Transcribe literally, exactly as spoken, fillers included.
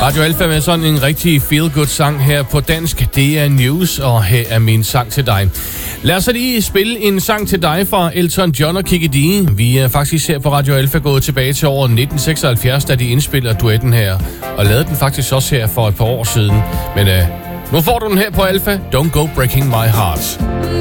Radio Alfa med sådan en rigtig feel-good sang her på dansk. Det er News, og her er min sang til dig. Lad os lige spille en sang til dig fra Elton John og Kiki Dee. Vi er faktisk her på Radio Alfa gået tilbage til år nitten seksoghalvfjerds, da de indspiller duetten her. Og lavede den faktisk også her for et par år siden. Men øh, nu får du den her på Alfa. Don't Go Breaking My Heart.